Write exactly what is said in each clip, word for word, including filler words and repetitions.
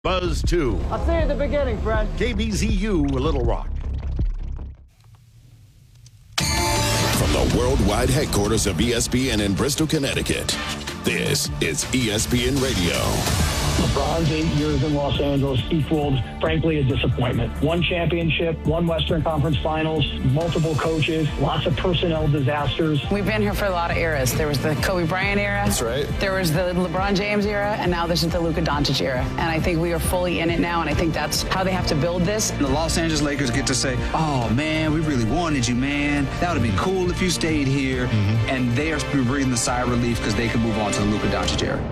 Buzz two. I'll see you at the beginning, Fred. K B Z U, Little Rock. From the worldwide headquarters of E S P N in Bristol, Connecticut, this is E S P N Radio. LeBron's eight years in Los Angeles equaled, frankly, a disappointment. One championship, one Western Conference Finals, multiple coaches, lots of personnel disasters. We've been here for a lot of eras. There was the Kobe Bryant era. That's right. There was the LeBron James era, and now this is the Luka Doncic era. And I think we are fully in it now, and I think that's how they have to build this. The Los Angeles Lakers get to say, oh, man, we really wanted you, man. That would have been cool if you stayed here. Mm-hmm. And they are breathing the sigh of relief because they can move on to the Luka Doncic era.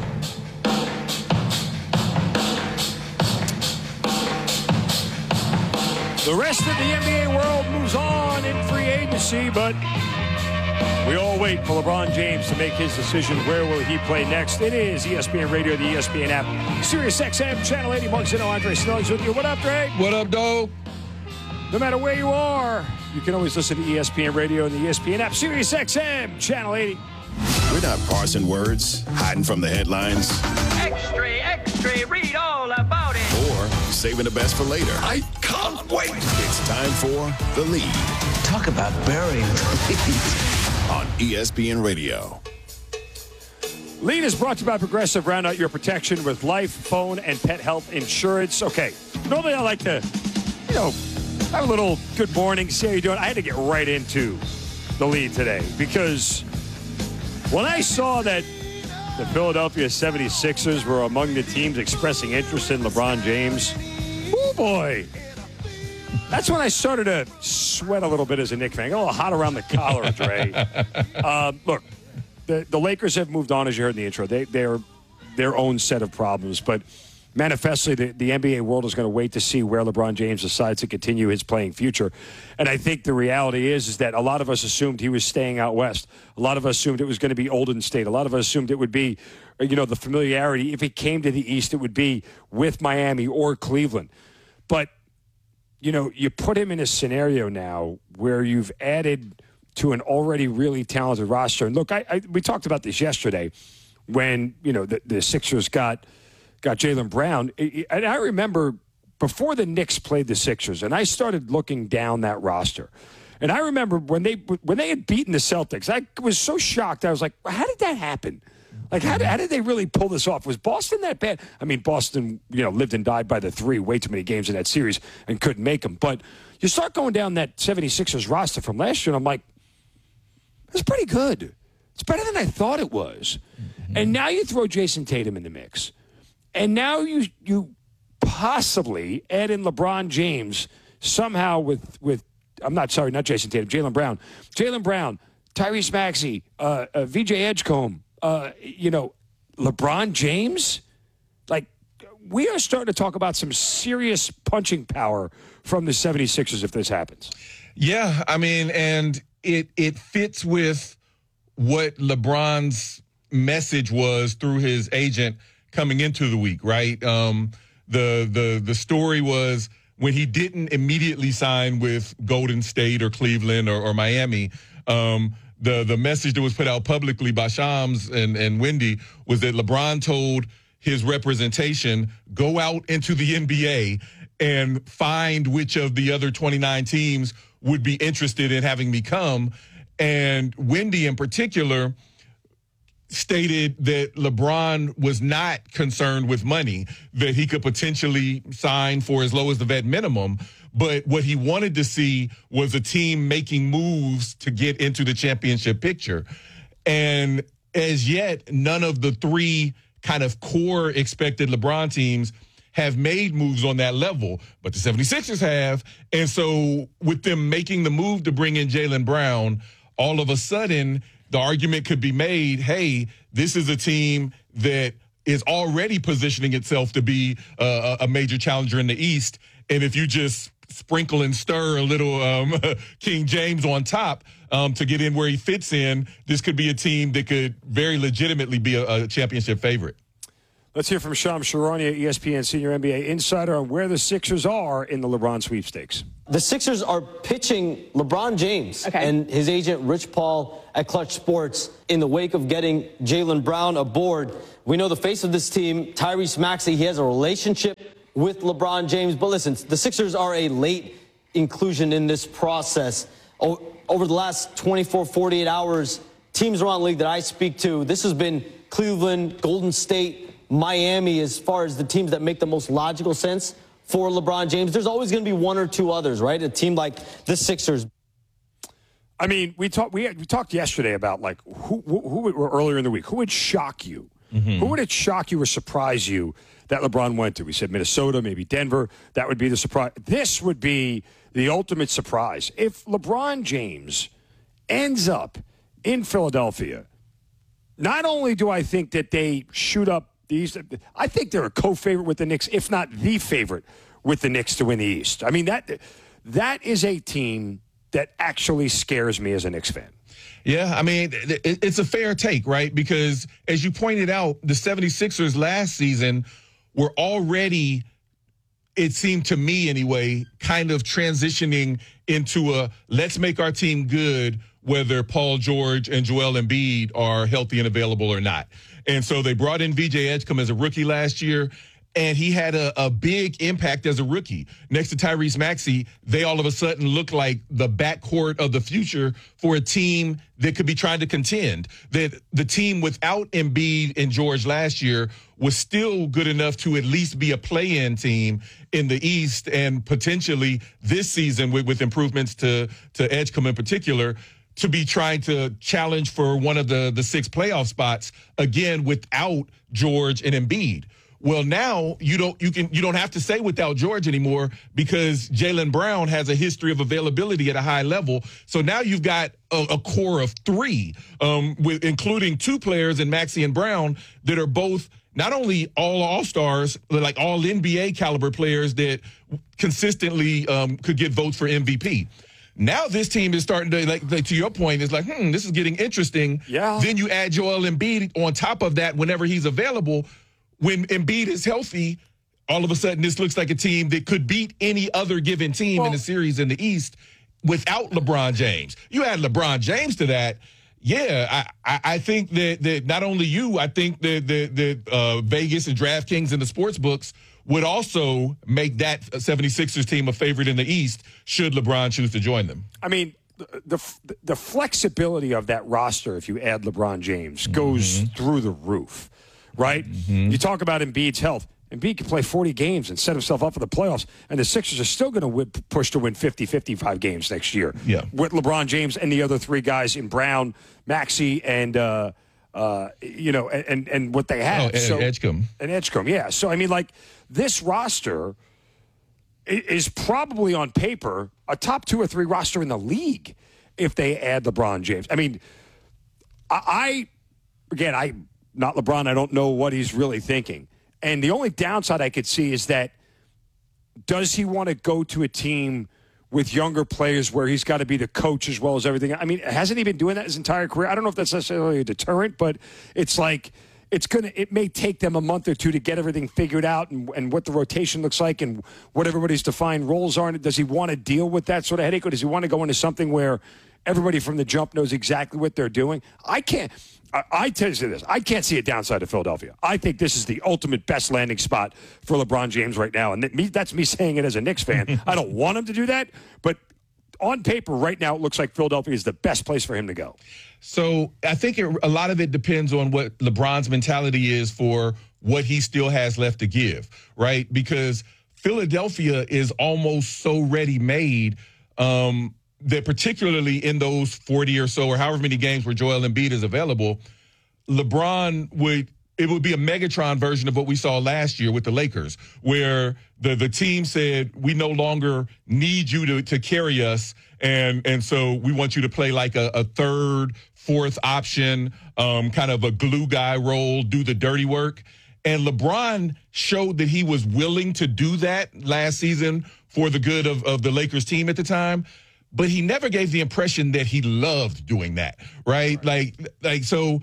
The rest of the N B A world moves on in free agency, but we all wait for LeBron James to make his decision. Where will he play next? It is E S P N Radio, the E S P N app, Sirius X M, Channel eighty. Mark Zeno, Andre Snell's with you. What up, Dre? What up, dog? No matter where you are, you can always listen to E S P N Radio and the E S P N app, Sirius X M, Channel eighty. We're not parsing words, hiding from the headlines. Extra, extra, read all about it. Or saving the best for later. I can't wait. It's time for The Lead. Talk about burying the lead. On E S P N Radio. Lead is brought to you by Progressive. Round out your protection with life, phone, and pet health insurance. Okay, normally I like to, you know, have a little good morning, see how you're doing. I had to get right into The Lead today because when I saw that the Philadelphia seventy-sixers were among the teams expressing interest in LeBron James, oh boy, that's when I started to sweat a little bit as a Knicks fan. Got a little hot around the collar, Dre. um, look, the, the Lakers have moved on, as you heard in the intro. They, they're their own set of problems, but manifestly, the, the N B A world is going to wait to see where LeBron James decides to continue his playing future. And I think the reality is, is that a lot of us assumed he was staying out west. A lot of us assumed it was going to be Golden State. A lot of us assumed it would be, you know, the familiarity. If he came to the East, it would be with Miami or Cleveland. But, you know, you put him in a scenario now where you've added to an already really talented roster. And look, I, I we talked about this yesterday when, you know, the, the Sixers got – got Jaylen Brown. And I remember before the Knicks played the Sixers, and I started looking down that roster. And I remember when they when they had beaten the Celtics, I was so shocked. I was like, how did that happen? Like, how did, how did they really pull this off? Was Boston that bad? I mean, Boston, you know, lived and died by the three, way too many games in that series and couldn't make them. But you start going down that seventy-sixers roster from last year, and I'm like, that's pretty good. It's better than I thought it was. Mm-hmm. And now you throw Jason Tatum in the mix. And now you you possibly add in LeBron James somehow with, with I'm not sorry, not Jason Tatum, Jaylen Brown. Jaylen Brown, Tyrese Maxey, uh, uh, V J Edgecombe, uh, you know, LeBron James. Like, we are starting to talk about some serious punching power from the seventy-sixers if this happens. Yeah, I mean, and it it fits with what LeBron's message was through his agent coming into the week, right? Um, the the the story was when he didn't immediately sign with Golden State or Cleveland or, or Miami, um, the the message that was put out publicly by Shams and, and Wendy was that LeBron told his representation, go out into the N B A and find which of the other twenty-nine teams would be interested in having me come. And Wendy in particular stated that LeBron was not concerned with money, that he could potentially sign for as low as the vet minimum. But what he wanted to see was a team making moves to get into the championship picture. And as yet, none of the three kind of core expected LeBron teams have made moves on that level, but the seventy-sixers have. And so with them making the move to bring in Jaylen Brown, all of a sudden the argument could be made, hey, this is a team that is already positioning itself to be uh, a major challenger in the East. And if you just sprinkle and stir a little um, King James on top um, to get in where he fits in, this could be a team that could very legitimately be a, a championship favorite. Let's hear from Shams Charania, E S P N senior N B A insider, on where the Sixers are in the LeBron sweepstakes. The Sixers are pitching LeBron James Okay. and his agent Rich Paul at Clutch Sports in the wake of getting Jaylen Brown aboard. We know the face of this team, Tyrese Maxey, he has a relationship with LeBron James. But listen, the Sixers are a late inclusion in this process. O- over the last twenty-four, forty-eight hours, teams around the league that I speak to, this has been Cleveland, Golden State, Miami, as far as the teams that make the most logical sense for LeBron James. There's always going to be one or two others, right? A team like the Sixers. I mean, we talked we, we talked yesterday about, like, who, who, who would, or earlier in the week, who would shock you? Mm-hmm. Who would it shock you or surprise you that LeBron went to? We said Minnesota, maybe Denver. That would be the surprise. This would be the ultimate surprise. If LeBron James ends up in Philadelphia, not only do I think that they shoot up the East, I think they're a co-favorite with the Knicks, if not the favorite with the Knicks to win the East. I mean, that that is a team that actually scares me as a Knicks fan. Yeah, I mean, it's a fair take, right? Because as you pointed out, the seventy-sixers last season were already, it seemed to me anyway, kind of transitioning into a let's make our team good whether Paul George and Joel Embiid are healthy and available or not. And so they brought in V J Edgecombe as a rookie last year, and he had a, a big impact as a rookie. Next to Tyrese Maxey, they all of a sudden look like the backcourt of the future for a team that could be trying to contend. That the team without Embiid and George last year was still good enough to at least be a play-in team in the East, and potentially this season with, with improvements to, to Edgecombe in particular, to be trying to challenge for one of the, the six playoff spots, again, without George and Embiid. Well, now you don't you can you don't have to say without George anymore, because Jaylen Brown has a history of availability at a high level. So now you've got a, a core of three, um, with including two players in Maxey and Brown that are both not only all all-stars, but like all N B A caliber players that consistently um, could get votes for M V P. Now this team is starting to, like, like to your point, is like, hmm, this is getting interesting. Yeah. Then you add Joel Embiid on top of that whenever he's available. When Embiid is healthy, all of a sudden this looks like a team that could beat any other given team well, in the series in the East without LeBron James. You add LeBron James to that, yeah, I, I, I think that, that not only you, I think that, that, that uh, Vegas and DraftKings and the sports books would also make that seventy-sixers team a favorite in the East should LeBron choose to join them. I mean, the the, the flexibility of that roster, if you add LeBron James, goes mm-hmm. through the roof, right? Mm-hmm. You talk about Embiid's health. Embiid can play forty games and set himself up for the playoffs, and the Sixers are still going to push to win fifty, fifty-five games next year. Yeah. With LeBron James and the other three guys in Brown, Maxey, and uh, uh, you know, and and what they have. Oh, so, Edgecombe. And Edgecombe, yeah. So I mean, like, this roster is probably on paper a top two or three roster in the league if they add LeBron James. I mean, I, I again, I not LeBron. I don't know what he's really thinking. And the only downside I could see is that, does he want to go to a team with younger players where he's got to be the coach as well as everything? I mean, hasn't he been doing that his entire career? I don't know if that's necessarily a deterrent, but it's like it's gonna. It may take them a month or two to get everything figured out and, and what the rotation looks like and what everybody's defined roles are. And does he want to deal with that sort of headache, or does he want to go into something where everybody from the jump knows exactly what they're doing? I can't. I tell you this, I can't see a downside to Philadelphia. I think this is the ultimate best landing spot for LeBron James right now. And that's me saying it as a Knicks fan. I don't want him to do that, but on paper right now it looks like Philadelphia is the best place for him to go. So I think it, a lot of it depends on what LeBron's mentality is for what he still has left to give, right? Because Philadelphia is almost so ready-made um, that particularly in those forty or so or however many games where Joel Embiid is available, LeBron would it would be a Megatron version of what we saw last year with the Lakers, where the, the team said, we no longer need you to, to carry us, and and so we want you to play like a, a third, fourth option, um, kind of a glue guy role, do the dirty work. And LeBron showed that he was willing to do that last season for the good of, of the Lakers team at the time. But he never gave the impression that he loved doing that, right? Like, like so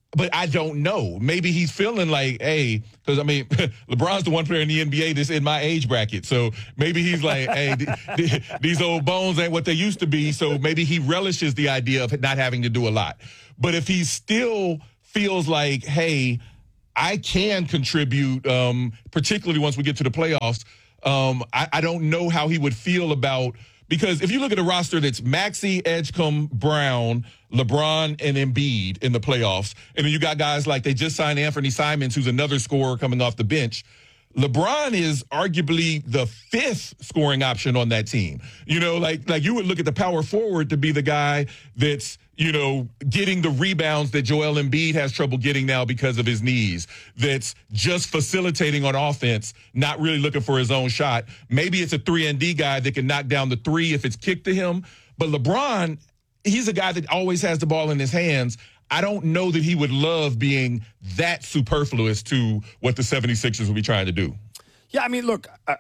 but I don't know. Maybe he's feeling like, hey, because, I mean, LeBron's the one player in the N B A that's in my age bracket. So maybe he's like, hey, th- th- these old bones ain't what they used to be. So maybe he relishes the idea of not having to do a lot. But if he still feels like, hey, I can contribute, um, particularly once we get to the playoffs, um, I, I don't know how he would feel about, because if you look at a roster that's Maxey, Edgecombe, Brown, LeBron, and Embiid in the playoffs, and then you got guys like they just signed Anthony Simons, who's another scorer coming off the bench. LeBron is arguably the fifth scoring option on that team. You know, like like you would look at the power forward to be the guy that's, you know, getting the rebounds that Joel Embiid has trouble getting now because of his knees, that's just facilitating on offense, not really looking for his own shot. Maybe it's a three and D guy that can knock down the three if it's kicked to him. But LeBron, he's a guy that always has the ball in his hands. I don't know that he would love being that superfluous to what the seventy-sixers will be trying to do. Yeah, I mean, look, uh,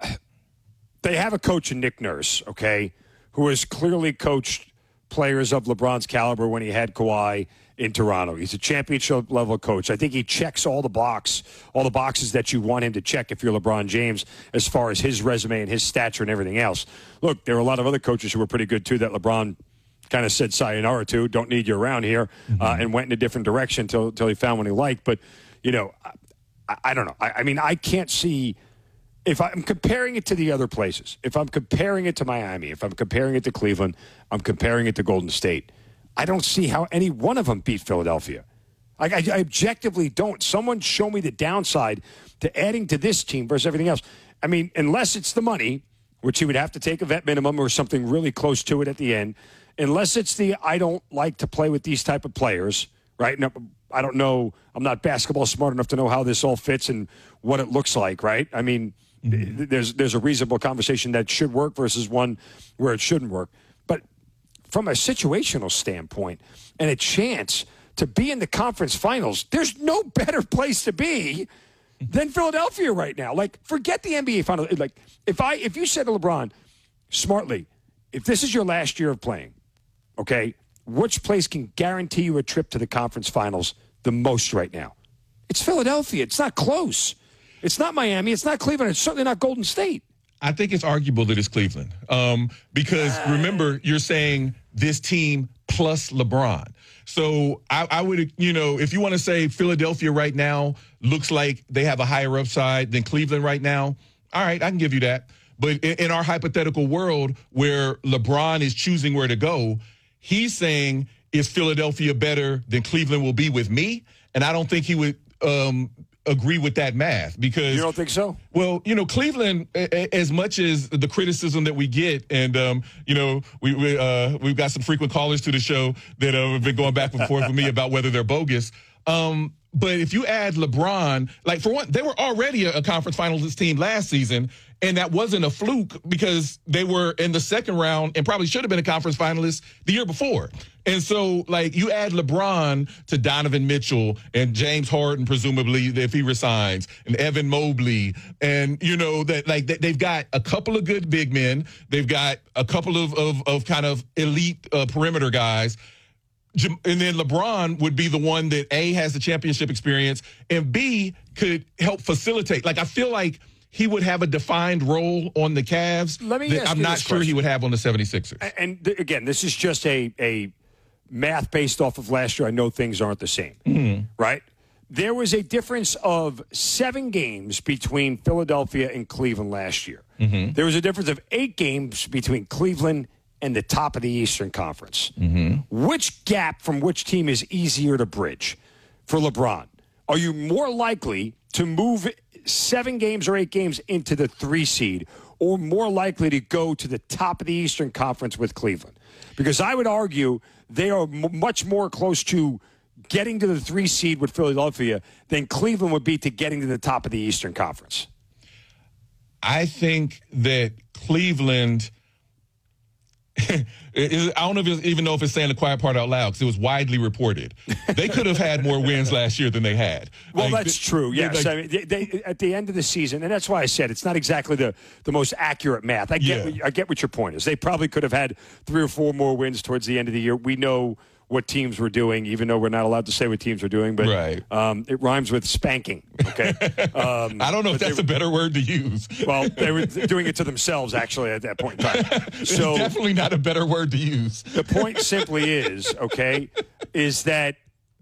they have a coach in Nick Nurse, okay, who has clearly coached players of LeBron's caliber when he had Kawhi in Toronto. He's a championship-level coach. I think he checks all the box, all the boxes that you want him to check if you're LeBron James as far as his resume and his stature and everything else. Look, there are a lot of other coaches who were pretty good, too, that LeBron kind of said sayonara to, don't need you around here, mm-hmm. uh, and went in a different direction until until he found one he liked. But, you know, I, I don't know. I, I mean, I can't see, if I'm comparing it to the other places, if I'm comparing it to Miami, if I'm comparing it to Cleveland, I'm comparing it to Golden State, I don't see how any one of them beat Philadelphia. I, I, I objectively don't. Someone show me the downside to adding to this team versus everything else. I mean, unless it's the money, which he would have to take a vet minimum or something really close to it at the end, unless it's the I don't like to play with these type of players, right? No, I don't know. I'm not basketball smart enough to know how this all fits and what it looks like, right? I mean, mm-hmm. there's there's a reasonable conversation that should work versus one where it shouldn't work. But from a situational standpoint and a chance to be in the conference finals, there's no better place to be than Philadelphia right now. Like, forget the N B A finals. Like, if I if you said to LeBron, smartly, if this is your last year of playing, okay, which place can guarantee you a trip to the conference finals the most right now? It's Philadelphia. It's not close. It's not Miami. It's not Cleveland. It's certainly not Golden State. I think it's arguable that it's Cleveland um, because, uh, remember, you're saying this team plus LeBron. So I, I would, you know, if you want to say Philadelphia right now looks like they have a higher upside than Cleveland right now, all right, I can give you that. But in, in our hypothetical world where LeBron is choosing where to go, he's saying, is Philadelphia better than Cleveland will be with me? And I don't think he would um, agree with that math because... You don't think so? Well, you know, Cleveland, a- as much as the criticism that we get, and, um, you know, we, we, uh, we've got some frequent callers to the show that uh, have been going back and forth with me about whether they're bogus. Um, but if you add LeBron, like, for one, they were already a, a conference finalist team last season, and that wasn't a fluke because they were in the second round and probably should have been a conference finalist the year before. And so, like, you add LeBron to Donovan Mitchell and James Harden, presumably, if he resigns, and Evan Mobley. And, you know, that like they've got a couple of good big men. They've got a couple of, of, of kind of elite uh, perimeter guys. And then LeBron would be the one that, A, has the championship experience, and B, could help facilitate. Like, I feel like he would have a defined role on the Cavs Let me that ask I'm you not this sure question. he would have on the seventy-sixers. And, th- again, this is just a, a math based off of last year. I know things aren't the same, mm-hmm. right? There was a difference of seven games between Philadelphia and Cleveland last year. Mm-hmm. There was a difference of eight games between Cleveland and the top of the Eastern Conference. Mm-hmm. Which gap from which team is easier to bridge for LeBron? Are you more likely to move seven games or eight games into the three seed, or more likely to go to the top of the Eastern Conference with Cleveland? Because I would argue they are m- much more close to getting to the three seed with Philadelphia than Cleveland would be to getting to the top of the Eastern Conference. I think that Cleveland... I don't know if it's, even know if it's saying the quiet part out loud because it was widely reported. They could have had more wins last year than they had. Well, like, that's true. Yes, like, I mean, they, they, at the end of the season, and that's why I said it's not exactly the, the most accurate math. I get yeah. I get what your point is. They probably could have had three or four more wins towards the end of the year. We know what teams were doing, even though we're not allowed to say what teams are doing. But right. um, it rhymes with spanking. Okay. Um, I don't know if that's were, a better word to use. Well, they were doing it to themselves, actually, at that point in time. It's so definitely not a better word to use. The point simply is, okay, is that,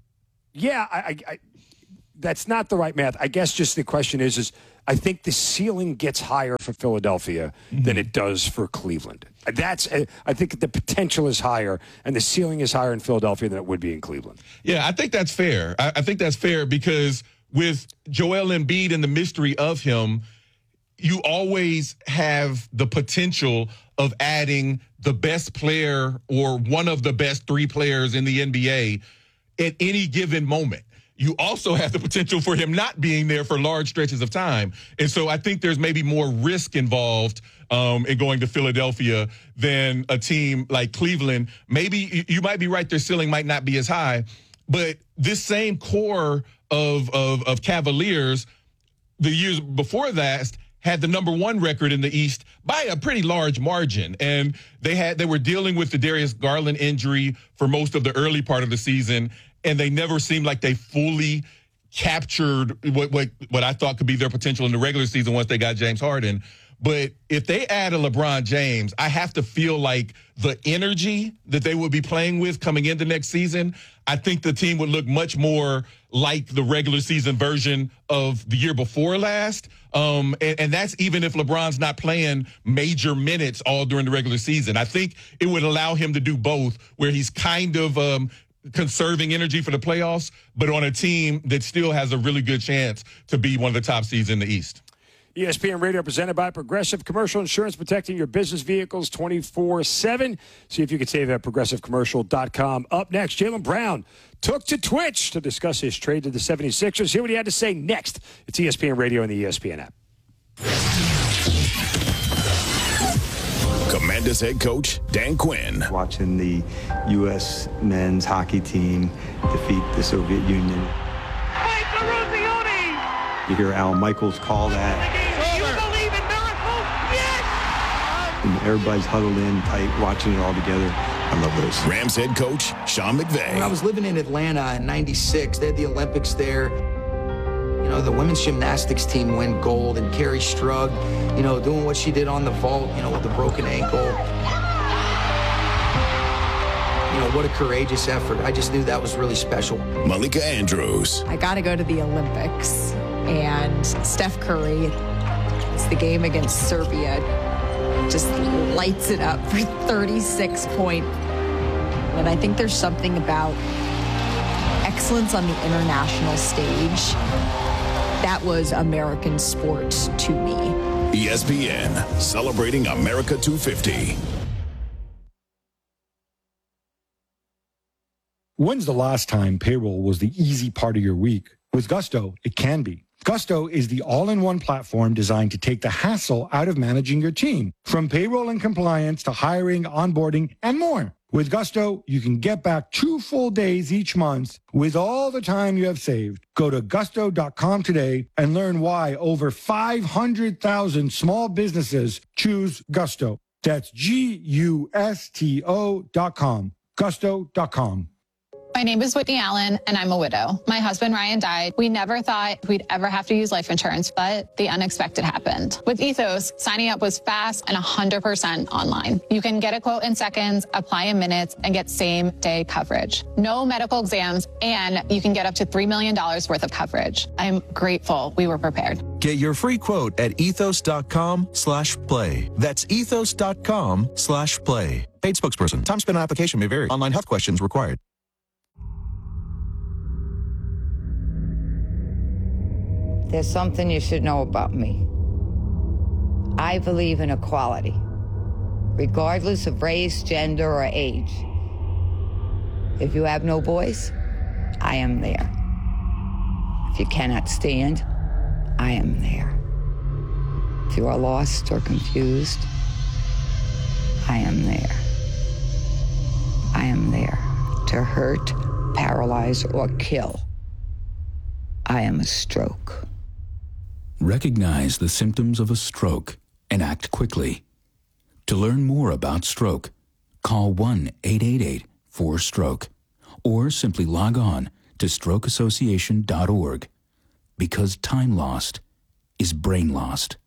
yeah, I, I, I, that's not the right math. I guess just the question is, is I think the ceiling gets higher for Philadelphia mm-hmm. than it does for Cleveland. That's I think the potential is higher, and the ceiling is higher in Philadelphia than it would be in Cleveland. Yeah, I think that's fair. I, I think that's fair because with Joel Embiid and the mystery of him, you always have the potential of adding the best player or one of the best three players in the N B A at any given moment. You also have the potential for him not being there for large stretches of time. And so I think there's maybe more risk involved um, in going to Philadelphia than a team like Cleveland. Maybe you might be right, their ceiling might not be as high, but this same core of, of, of Cavaliers the years before that had the number one record in the East by a pretty large margin. And they had they were dealing with the Darius Garland injury for most of the early part of the season, and they never seemed like they fully captured what, what, what I thought could be their potential in the regular season once they got James Harden. But if they add a LeBron James, I have to feel like the energy that they would be playing with coming into next season, I think the team would look much more like the regular season version of the year before last. Um, and, and that's even if LeBron's not playing major minutes all during the regular season. I think it would allow him to do both, where he's kind of um, conserving energy for the playoffs, but on a team that still has a really good chance to be one of the top seeds in the East. E S P N Radio presented by Progressive Commercial Insurance, protecting your business vehicles twenty-four seven. See if you can save at progressive commercial dot com. Up next, Jaylen Brown took to Twitch to discuss his trade to the seventy-sixers. Hear what he had to say next. It's E S P N Radio and the E S P N app. Commanders head coach Dan Quinn. Watching the U S men's hockey team defeat the Soviet Union. Mike Eruzione! You hear Al Michaels call that. You believe in miracles? Yes! And everybody's huddled in tight, watching it all together. I love those. Rams head coach Sean McVay. When I was living in Atlanta in ninety-six, they had the Olympics there. You know, the women's gymnastics team win gold, and Carrie Strug, you know, doing what she did on the vault, you know, with the broken ankle. You know, what a courageous effort. I just knew that was really special. Malika Andrews. I got to go to the Olympics, and Steph Curry, it's the game against Serbia, just lights it up for thirty-six point. And I think there's something about excellence on the international stage that was American sports to me. E S P N, celebrating America two fifty. When's the last time payroll was the easy part of your week? With Gusto, it can be. Gusto is the all-in-one platform designed to take the hassle out of managing your team, from payroll and compliance to hiring, onboarding, and more. With Gusto, you can get back two full days each month with all the time you have saved. Go to gusto dot com today and learn why over five hundred thousand small businesses choose Gusto. That's G U S T O dot com. gusto dot com. My name is Whitney Allen, and I'm a widow. My husband, Ryan, died. We never thought we'd ever have to use life insurance, but the unexpected happened. With Ethos, signing up was fast and one hundred percent online. You can get a quote in seconds, apply in minutes, and get same-day coverage. No medical exams, and you can get up to three million dollars worth of coverage. I'm grateful we were prepared. Get your free quote at ethos dot com slash play. That's ethos dot com slash play. Paid spokesperson. Time spent on application may vary. Online health questions required. There's something you should know about me. I believe in equality, regardless of race, gender, or age. If you have no voice, I am there. If you cannot stand, I am there. If you are lost or confused, I am there. I am there to hurt, paralyze, or kill. I am a stroke. Recognize the symptoms of a stroke and act quickly. To learn more about stroke, call one eight eight eight four stroke or simply log on to stroke association dot org, because time lost is brain lost.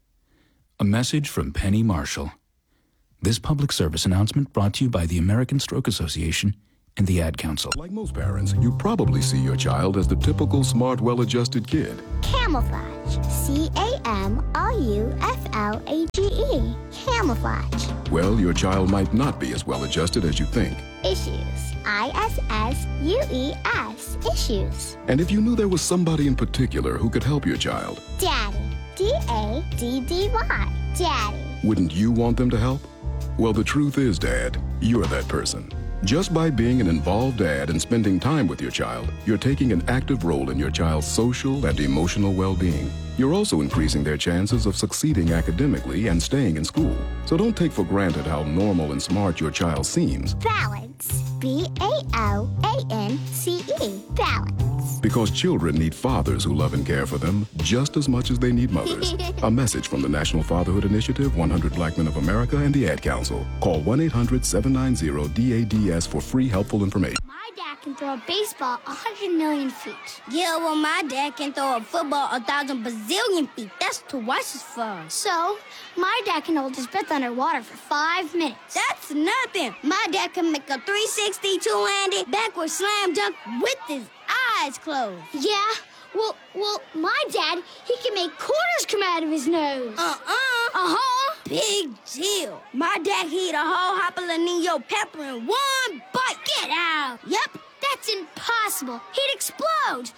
A message from Penny Marshall. This public service announcement brought to you by the American Stroke Association and the Ad Council. Like most parents, you probably see your child as the typical smart, well-adjusted kid. Camouflage. C A M R U F L A G E. Camouflage. Well, your child might not be as well-adjusted as you think. Issues. I S S U E S. Issues. And if you knew there was somebody in particular who could help your child, Daddy. D A D D Y. Daddy. wouldn't you want them to help? Well, the truth is, Dad, you're that person. Just by being an involved dad and spending time with your child, you're taking an active role in your child's social and emotional well-being. You're also increasing their chances of succeeding academically and staying in school. So don't take for granted how normal and smart your child seems. Balance. B A L A N C E. Balance. Because children need fathers who love and care for them just as much as they need mothers. A message from the National Fatherhood Initiative, one hundred Black Men of America, and the Ad Council. Call one eight hundred seven nine zero D A D S for free, helpful information. My dad can throw a baseball one hundred million feet. Yeah, well, my dad can throw a football a thousand bazillion feet. That's twice as far. So, my dad can hold his breath underwater for five minutes. That's nothing. My dad can make a three sixty two-handed backward slam dunk with his eyes closed. Yeah, well, well, my dad, he can make quarters come out of his nose. Uh-uh. Uh-huh. Big deal. My dad can eat a whole jalapeno pepper in one bite. Get out. Yep, that's impossible. He'd explode.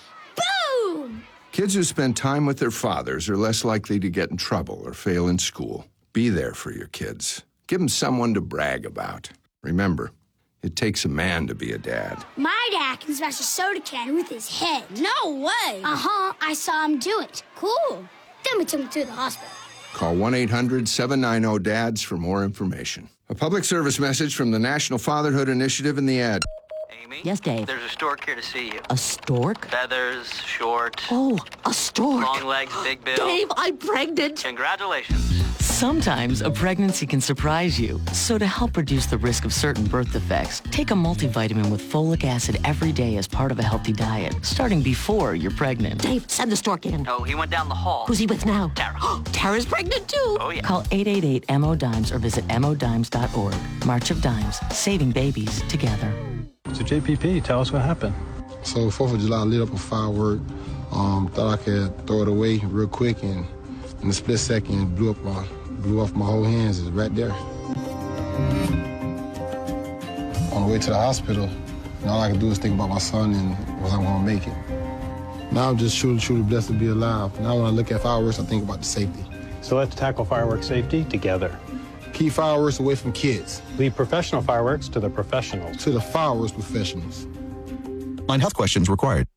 Boom! Kids who spend time with their fathers are less likely to get in trouble or fail in school. Be there for your kids. Give them someone to brag about. Remember, it takes a man to be a dad. My dad can smash a soda can with his head. No way. Uh-huh. I saw him do it. Cool. Then we took him to the hospital. Call one eight hundred seven nine zero D A D S for more information. A public service message from the National Fatherhood Initiative and the Ad. Amy? Yes, Dave? There's a stork here to see you. A stork? Feathers, short. Oh, a stork. Long legs, big bill. Dave, I'm pregnant. Congratulations. Sometimes a pregnancy can surprise you. So to help reduce the risk of certain birth defects, take a multivitamin with folic acid every day as part of a healthy diet, starting before you're pregnant. Dave, send the stork in. Oh, he went down the hall. Who's he with now? Tara. Tara's pregnant too. Oh, yeah. Call eight eight eight M O D I M E S or visit M O dimes dot org. March of Dimes, saving babies together. So J P P, tell us what happened. So fourth of July, I lit up a firework. Um, thought I could throw it away real quick, and in a split second, it blew up my, blew off my whole hands. It's right there. On the way to the hospital, and all I could do is think about my son and was I going to make it. Now I'm just truly, truly blessed to be alive. Now when I look at fireworks, I think about the safety. So let's tackle fireworks safety together. Keep fireworks away from kids. Leave professional fireworks to the professionals. To the fireworks professionals. Line health questions required.